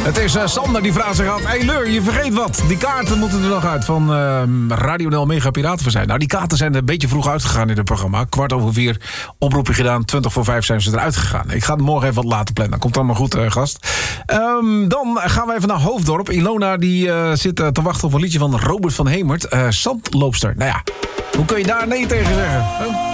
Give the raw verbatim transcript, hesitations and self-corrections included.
Het is uh, Sander die vraagt zich af. Hé hey, Leur, je vergeet wat. Die kaarten moeten er nog uit van uh, Radio Nel Mega Piratenverzijn. Nou, die kaarten zijn een beetje vroeg uitgegaan in het programma. Kwart over vier, oproepje gedaan. Twintig voor vijf zijn ze eruit gegaan. Ik ga het morgen even wat later plannen. Komt allemaal goed, uh, gast. Um, dan gaan we even naar Hoofddorp. Ilona die uh, zit uh, te wachten op een liedje van Robert van Hemert. Uh, Zandloopster. Nou ja, hoe kun je daar nee tegen zeggen? Huh?